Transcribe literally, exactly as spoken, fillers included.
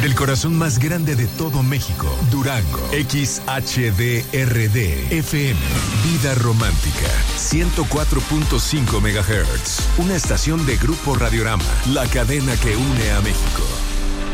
El corazón más grande de todo México, Durango. X H D R D F M. Vida Romántica. ciento cuatro punto cinco megahertz. Una estación de Grupo Radiorama. La cadena que une a México.